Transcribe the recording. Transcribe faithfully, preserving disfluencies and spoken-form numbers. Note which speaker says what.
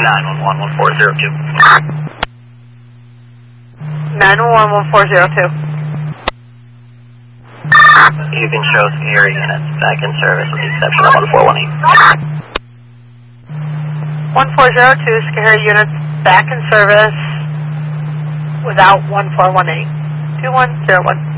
Speaker 1: nine one one, one four zero two.
Speaker 2: nine one one, one four zero two.
Speaker 1: You can show Sahara units back in service with the exception of one four one eight.
Speaker 2: one four zero two, Sahara units back in service without one four one eight. two one zero one.